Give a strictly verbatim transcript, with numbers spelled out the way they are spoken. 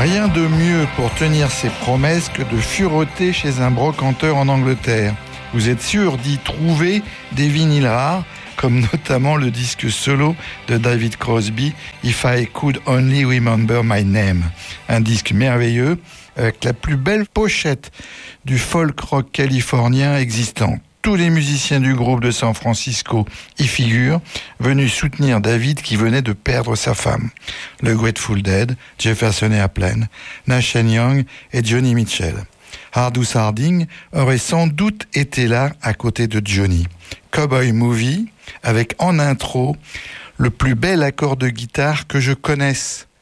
Rien de mieux pour tenir ses promesses que de fureter chez un brocanteur en Angleterre. Vous êtes sûr d'y trouver des vinyles rares, comme notamment le disque solo de David Crosby, If I Could Only Remember My Name. Un disque merveilleux, avec la plus belle pochette du folk rock californien existant. Tous les musiciens du groupe de San Francisco y figurent, venus soutenir David qui venait de perdre sa femme. Le Grateful Dead, Jefferson Airplane, Nash and Young et Johnny Mitchell. Aldous Harding aurait sans doute été là à côté de Johnny. Cowboy Movie, avec en intro le plus bel accord de guitare que je connaisse.